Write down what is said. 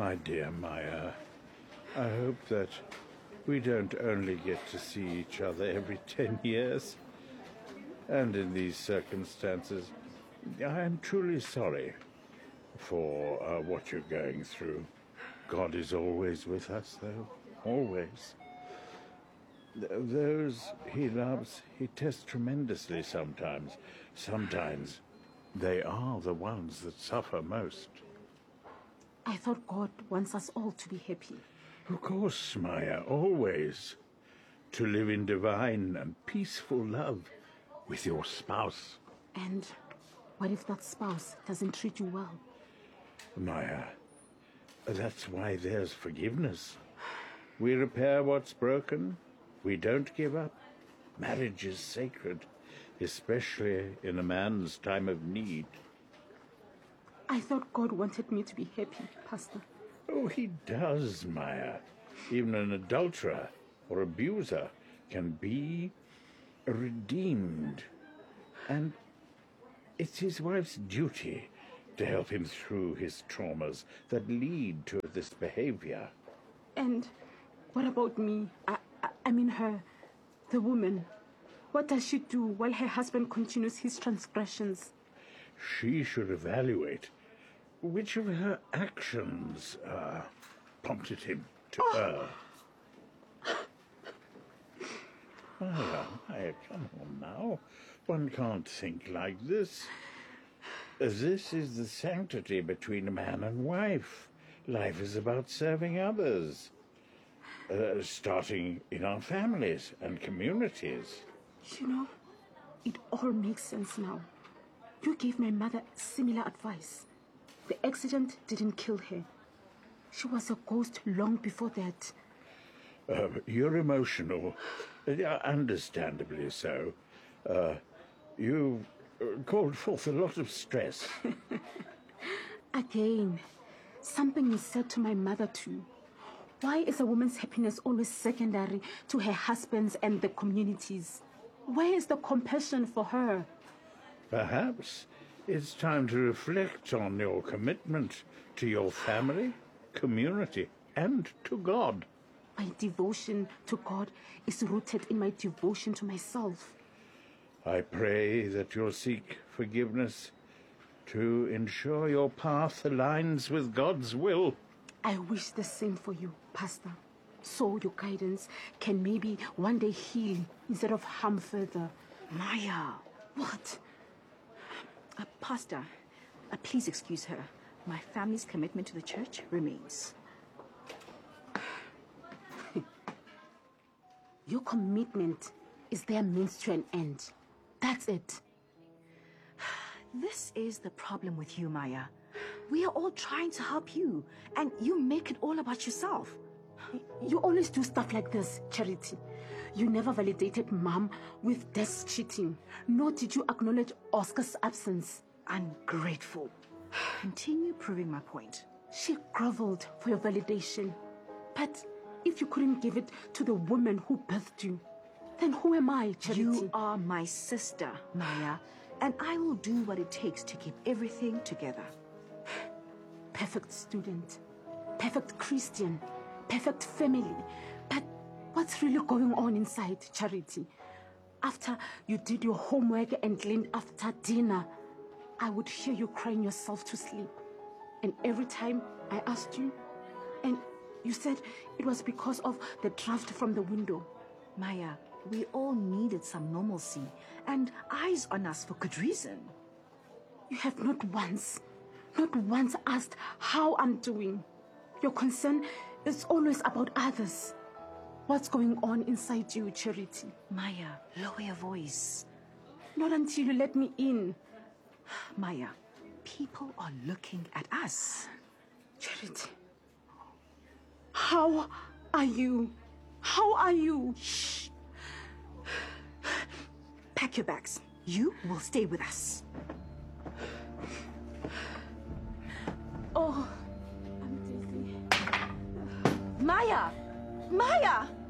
My dear Maya, I hope that we don't only get to see each other every 10 years. And in these circumstances, I am truly sorry for what you're going through. God is always with us, though. Always. Those he loves, he tests tremendously sometimes. Sometimes they are the ones that suffer most. I thought God wants us all to be happy. Of course, Maya, always. To live in divine and peaceful love with your spouse. And what if that spouse doesn't treat you well? Maya, that's why there's forgiveness. We repair what's broken. We don't give up. Marriage is sacred, especially in a man's time of need. I thought God wanted me to be happy, Pastor. Oh, he does, Maya. Even an adulterer or abuser can be redeemed. And it's his wife's duty to help him through his traumas that lead to this behavior. And what about me? I mean her, the woman. What does she do while her husband continues his transgressions? She should evaluate which of her actions prompted him to err. Maya, come on now. One can't think like this. This is the sanctity between a man and wife. Life is about serving others, starting in our families and communities. You know, it all makes sense now. You gave my mother similar advice. The accident didn't kill her. She was a ghost long before that. You're emotional, understandably so. You called forth a lot of stress. Again, something is said to my mother too. Why is a woman's happiness always secondary to her husband's and the community's? Where is the compassion for her? Perhaps it's time to reflect on your commitment to your family, community, and to God. My devotion to God is rooted in my devotion to myself. I pray that you'll seek forgiveness to ensure your path aligns with God's will. I wish the same for you, Pastor. So your guidance can maybe one day heal instead of harm further. Maya! What? Pastor, please excuse her. My family's commitment to the church remains. Your commitment is their means to an end. That's it. This is the problem with you, Maya. We are all trying to help you, and you make it all about yourself. You always do stuff like this, Charity. You never validated Mom with Des cheating, nor did you acknowledge Oscar's absence. Ungrateful. Continue proving my point. She groveled for your validation. But if you couldn't give it to the woman who birthed you, then who am I, Charity? You are my sister, Maya, and I will do what it takes to keep everything together. Perfect student, perfect Christian, perfect family. But what's really going on inside, Charity? After you did your homework and cleaned after dinner, I would hear you crying yourself to sleep. And every time I asked you, and you said it was because of the draft from the window. Maya, we all needed some normalcy and eyes on us for good reason. You have not once asked how I'm doing. Your concern is always about others. What's going on inside you, Charity? Maya, lower your voice. Not until you let me in. Maya, people are looking at us. Charity, how are you? How are you? Shh. Pack your bags. You will stay with us. Oh, I'm dizzy. Maya! Maya!